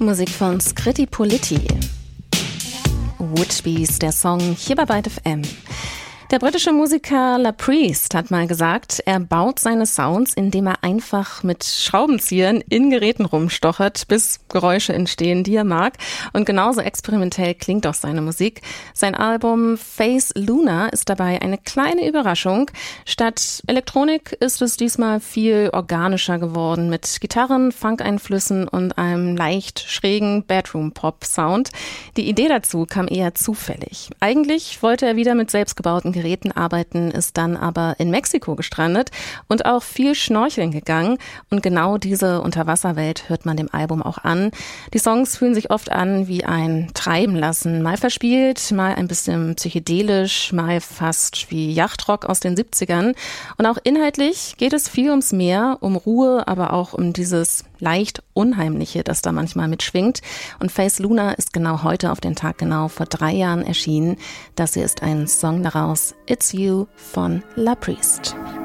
Musik von Scritti Politti. Woodbeast, der Song hier bei Byte FM. Der britische Musiker LaPriest hat mal gesagt, er baut seine Sounds, indem er einfach mit Schraubenziehern in Geräten rumstochert, bis Geräusche entstehen, die er mag. Und genauso experimentell klingt auch seine Musik. Sein Album Face Luna ist dabei eine kleine Überraschung. Statt Elektronik ist es diesmal viel organischer geworden, mit Gitarren, Funk-Einflüssen und einem leicht schrägen Bedroom-Pop-Sound. Die Idee dazu kam eher zufällig. Eigentlich wollte er wieder mit selbstgebauten Geräten arbeiten, ist dann aber in Mexiko gestrandet und auch viel schnorcheln gegangen. Und genau diese Unterwasserwelt hört man dem Album auch an. Die Songs fühlen sich oft an wie ein Treiben lassen, mal verspielt, mal ein bisschen psychedelisch, mal fast wie Yachtrock aus den 70ern. Und auch inhaltlich geht es viel ums Meer, um Ruhe, aber auch um dieses leicht Unheimliche, das da manchmal mitschwingt. Und Face Luna ist genau heute auf den Tag genau vor 3 Jahren erschienen. Das hier ist ein Song daraus, It's You von LaPriest.